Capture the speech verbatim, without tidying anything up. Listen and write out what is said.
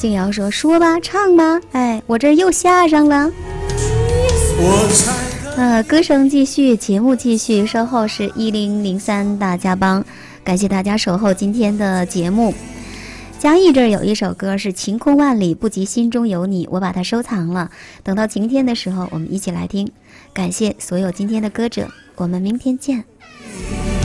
静瑶说说吧唱吧，哎，我这又下上了。呃，歌声继续，节目继续，稍后是一零零三大家帮，感谢大家守候今天的节目。嘉义这儿有一首歌是晴空万里不及心中有你，我把它收藏了，等到晴天的时候我们一起来听。感谢所有今天的歌者，我们明天见。